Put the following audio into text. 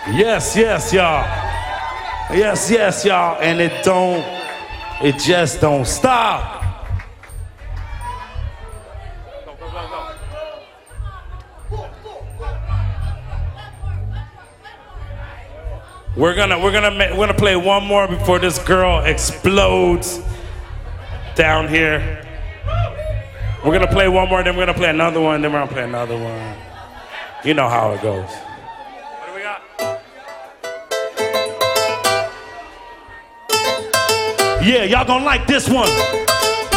Yes, yes, y'all. Yes, yes, y'all. And it just don't stop. We're gonna play one more before this girl explodes down here. We're gonna play one more, then we're gonna play another one, then we're gonna play another one. You know how it goes. What do we got? Yeah, y'all gonna like this one.